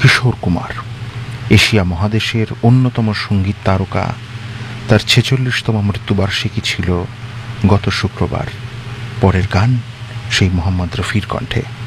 Kishore Kumar, Asia মহাদেশের অন্যতম সঙ্গীত তারকা। তার ৪৬তম মৃত্যুবার্ষিকী ছিল গত শুক্রবার। পরের গান সেই মোহাম্মদ রফির কণ্ঠে।